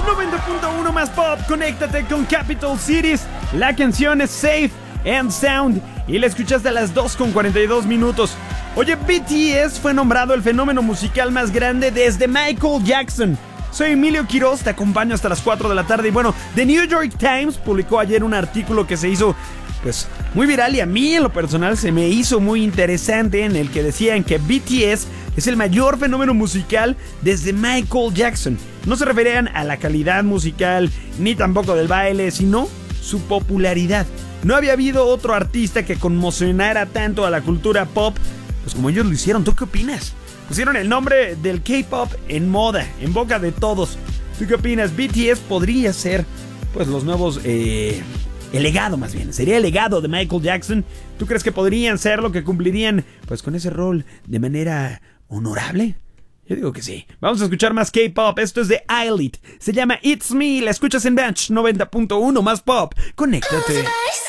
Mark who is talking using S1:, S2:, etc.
S1: 90.1 más pop, conéctate con Capital Cities. La canción es Safe and Sound y la escuchaste a las 2:42. Oye, BTS fue nombrado el fenómeno musical más grande desde Michael Jackson. Soy Emilio Quiroz, te acompaño hasta las 4 de la tarde. Y bueno, The New York Times publicó ayer un artículo que se hizo pues muy viral y a mí en lo personal se me hizo muy interesante, en el que decían que BTS es el mayor fenómeno musical desde Michael Jackson. No se referían a la calidad musical ni tampoco del baile, sino su popularidad. No había habido otro artista que conmocionara tanto a la cultura pop pues como ellos lo hicieron. ¿Tú qué opinas? Pusieron el nombre del K-pop en moda, en boca de todos. ¿Tú qué opinas? BTS podría ser pues los nuevos el legado, más bien, sería el legado de Michael Jackson. ¿Tú crees que podrían ser lo que cumplirían pues con ese rol de manera honorable? Yo digo que sí. Vamos a escuchar más K-pop. Esto es de ILIT. Se llama It's Me. La escuchas en Bench 90.1 más pop. Conéctate.